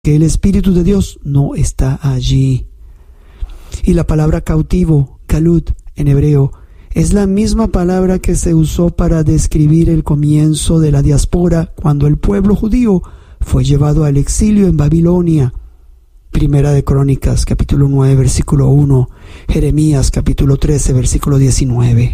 que el Espíritu de Dios no está allí. Y la palabra cautivo, galut, en hebreo, es la misma palabra que se usó para describir el comienzo de la diáspora cuando el pueblo judío fue llevado al exilio en Babilonia. Primera de Crónicas, capítulo 9, versículo 1, Jeremías, capítulo 13, versículo 19.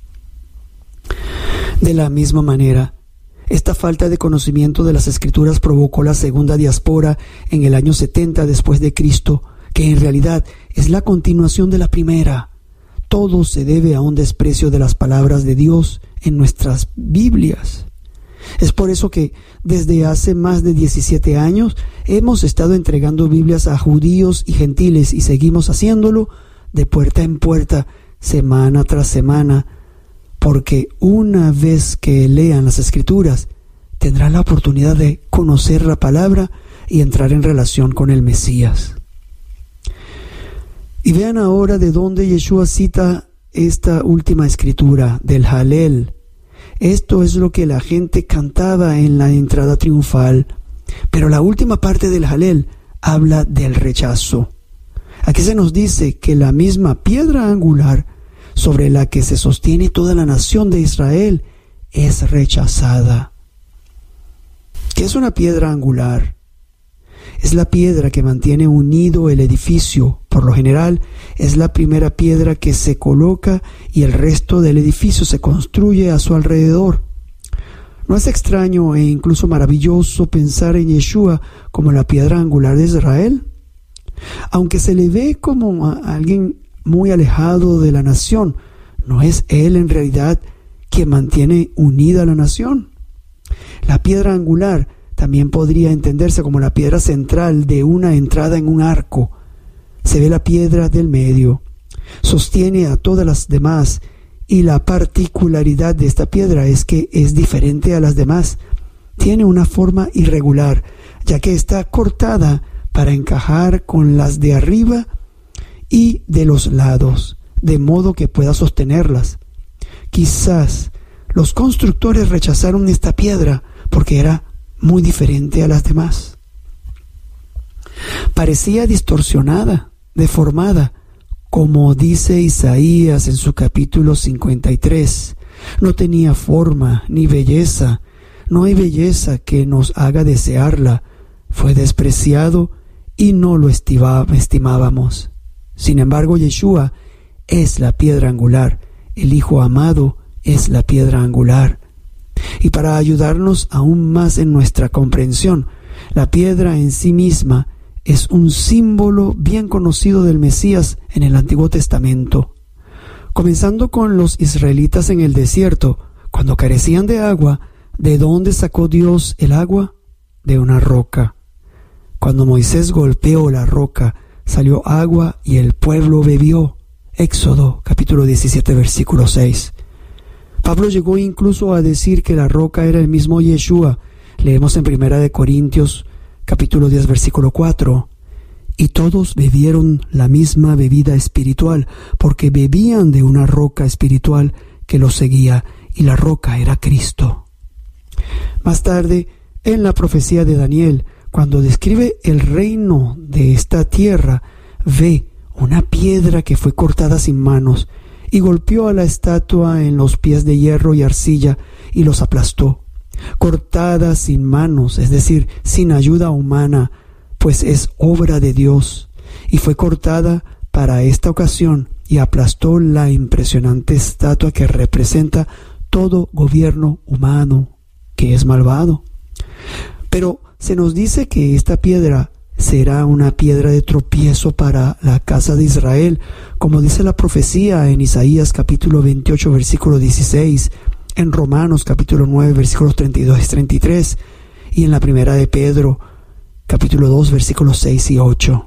De la misma manera, esta falta de conocimiento de las Escrituras provocó la segunda diáspora en el año 70 después de Cristo, que en realidad es la continuación de la primera. Todo se debe a un desprecio de las palabras de Dios en nuestras Biblias. Es por eso que desde hace más de 17 años hemos estado entregando Biblias a judíos y gentiles y seguimos haciéndolo de puerta en puerta, semana tras semana, porque una vez que lean las Escrituras tendrán la oportunidad de conocer la palabra y entrar en relación con el Mesías. Y vean ahora de dónde Yeshua cita esta última escritura, del Halel. Esto es lo que la gente cantaba en la entrada triunfal, pero la última parte del Halel habla del rechazo. Aquí se nos dice que la misma piedra angular sobre la que se sostiene toda la nación de Israel es rechazada. ¿Qué es una piedra angular? Es la piedra que mantiene unido el edificio. Por lo general, es la primera piedra que se coloca y el resto del edificio se construye a su alrededor. ¿No es extraño e incluso maravilloso pensar en Yeshua como la piedra angular de Israel? Aunque se le ve como a alguien muy alejado de la nación, ¿no es Él en realidad quien mantiene unida a la nación? La piedra angular también podría entenderse como la piedra central de una entrada en un arco. Se ve la piedra del medio, sostiene a todas las demás, y la particularidad de esta piedra es que es diferente a las demás. Tiene una forma irregular, ya que está cortada para encajar con las de arriba y de los lados, de modo que pueda sostenerlas. Quizás los constructores rechazaron esta piedra porque era muy diferente a las demás. Parecía distorsionada, deformada, como dice Isaías en su capítulo 53. No tenía forma ni belleza. No hay belleza que nos haga desearla. Fue despreciado y no lo estimábamos. Sin embargo, Yeshua es la piedra angular. El Hijo amado es la piedra angular. Y para ayudarnos aún más en nuestra comprensión, la piedra en sí misma es un símbolo bien conocido del Mesías en el Antiguo Testamento. Comenzando con los israelitas en el desierto, cuando carecían de agua, ¿de dónde sacó Dios el agua? De una roca. Cuando Moisés golpeó la roca, salió agua y el pueblo bebió. Éxodo capítulo 17 versículo 6. Pablo llegó incluso a decir que la roca era el mismo Yeshua. Leemos en 1 Corintios capítulo 10 versículo 4. Y todos bebieron la misma bebida espiritual, porque bebían de una roca espiritual que los seguía, y la roca era Cristo. Más tarde, en la profecía de Daniel, cuando describe el reino de esta tierra, ve una piedra que fue cortada sin manos y golpeó a la estatua en los pies de hierro y arcilla y los aplastó. Cortada sin manos, es decir, sin ayuda humana, pues es obra de Dios, y fue cortada para esta ocasión y aplastó la impresionante estatua que representa todo gobierno humano que es malvado. Pero se nos dice que esta piedra será una piedra de tropiezo para la casa de Israel, como dice la profecía en Isaías capítulo 28 versículo 16, en Romanos capítulo 9 versículos 32 y 33, y en la primera de Pedro capítulo 2 versículos 6 y 8.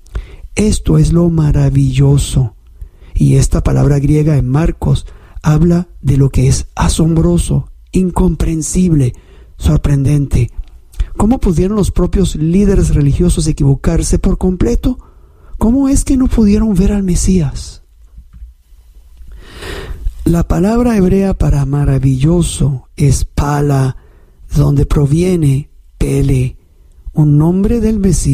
Esto es lo maravilloso, y esta palabra griega en Marcos habla de lo que es asombroso, incomprensible, sorprendente. ¿Cómo pudieron los propios líderes religiosos equivocarse por completo? ¿Cómo es que no pudieron ver al Mesías? La palabra hebrea para maravilloso es pala, donde proviene pele, un nombre del Mesías